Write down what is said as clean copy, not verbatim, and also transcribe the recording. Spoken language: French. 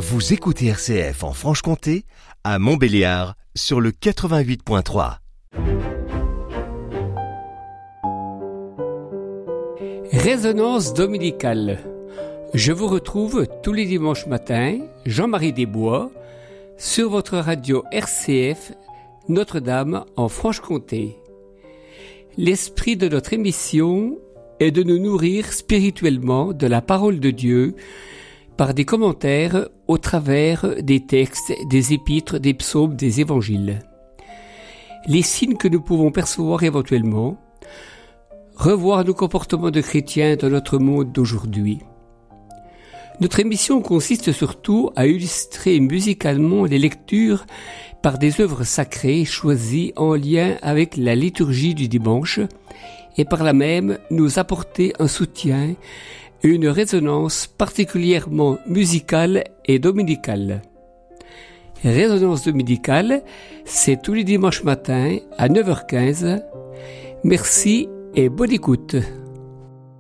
Vous écoutez RCF en Franche-Comté, à Montbéliard, sur le 88.3. Résonance dominicale. Je vous retrouve tous les dimanches matins, Jean-Marie Desbois, sur votre radio RCF Notre-Dame en Franche-Comté. L'esprit de notre émission est de nous nourrir spirituellement de la parole de Dieu par des commentaires au travers des textes, des épîtres, des psaumes, des évangiles. Les signes que nous pouvons percevoir éventuellement, revoir nos comportements de chrétiens dans notre monde d'aujourd'hui. Notre émission consiste surtout à illustrer musicalement les lectures par des œuvres sacrées choisies en lien avec la liturgie du dimanche et par là même nous apporter un soutien et une résonance particulièrement musicale et dominicale. Résonance dominicale, c'est tous les dimanches matins à 9h15. Merci et bonne écoute.